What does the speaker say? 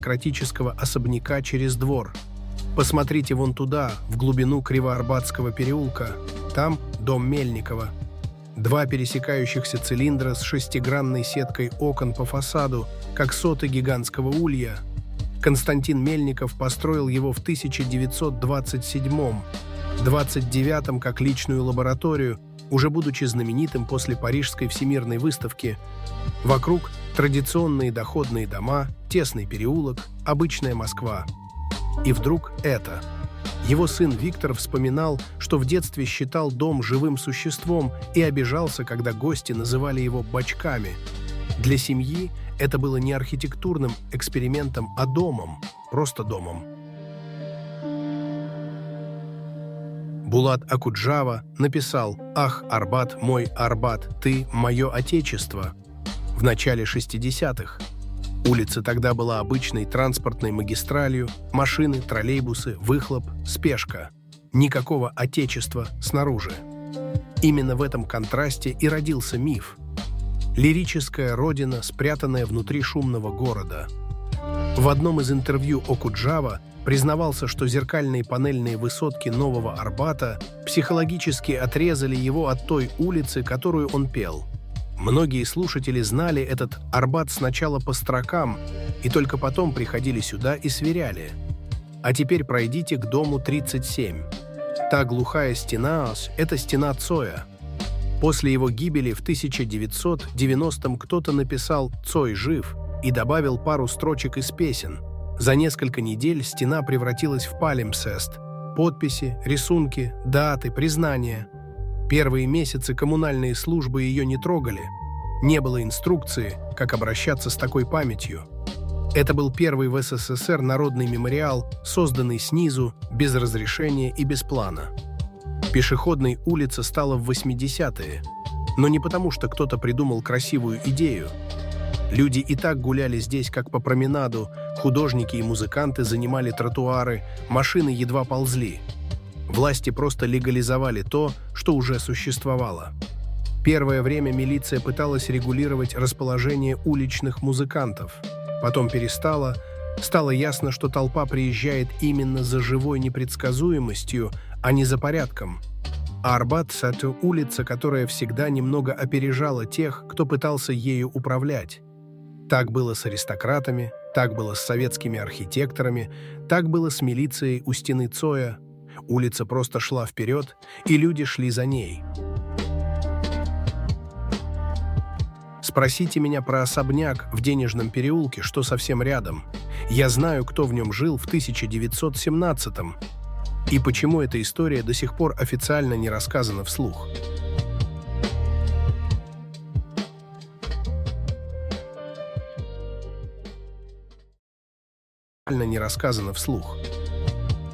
аристократического особняка через двор. Посмотрите вон туда, в глубину Кривоарбатского переулка. Там дом Мельникова. 2 пересекающихся цилиндра с 6-гранной сеткой окон по фасаду, как соты гигантского улья. Константин Мельников построил его в 1927-м, 29-м как личную лабораторию, уже будучи знаменитым после Парижской всемирной выставки. Вокруг традиционные доходные дома, тесный переулок, обычная Москва. И вдруг это. Его сын Виктор вспоминал, что в детстве считал дом живым существом и обижался, когда гости называли его бачками. Для семьи это было не архитектурным экспериментом, а домом, просто домом. Булат Акуджава написал «Ах, Арбат, мой Арбат, ты – мое отечество» в начале 60-х. Улица тогда была обычной транспортной магистралью, машины, троллейбусы, выхлоп, спешка. Никакого отечества снаружи. Именно в этом контрасте и родился миф. Лирическая родина, спрятанная внутри шумного города. В одном из интервью Окуджава признавался, что зеркальные панельные высотки Нового Арбата психологически отрезали его от той улицы, которую он пел. Многие слушатели знали этот Арбат сначала по строкам, и только потом приходили сюда и сверяли. А теперь пройдите к дому 37. Та глухая стена – это стена Цоя. После его гибели в 1990-м кто-то написал «Цой жив» и добавил пару строчек из песен. За несколько недель стена превратилась в палимпсест. Подписи, рисунки, даты, признания. Первые месяцы коммунальные службы ее не трогали. Не было инструкции, как обращаться с такой памятью. Это был первый в СССР народный мемориал, созданный снизу, без разрешения и без плана. Пешеходной улица стала в 80-е, но не потому, что кто-то придумал красивую идею. Люди и так гуляли здесь, как по променаду, художники и музыканты занимали тротуары, машины едва ползли. Власти просто легализовали то, что уже существовало. Первое время милиция пыталась регулировать расположение уличных музыкантов. Потом перестала. Стало ясно, что толпа приезжает именно за живой непредсказуемостью, а не за порядком. А Арбат – это улица, которая всегда немного опережала тех, кто пытался ею управлять. Так было с аристократами, так было с советскими архитекторами, так было с милицией у стены Цоя. Улица просто шла вперед, и люди шли за ней. Спросите меня про особняк в Денежном переулке, что совсем рядом. Я знаю, кто в нем жил в 1917-м. И почему эта история до сих пор официально не рассказана вслух. Не рассказано вслух.